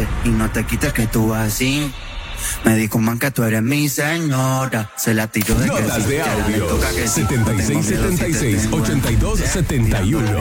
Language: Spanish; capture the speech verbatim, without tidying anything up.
y no te quites que tú así. Me dijo un man que tú eres mi señora. Se la tiro de Notas que de audio setenta y seis setenta y seis ochenta y dos setenta y uno.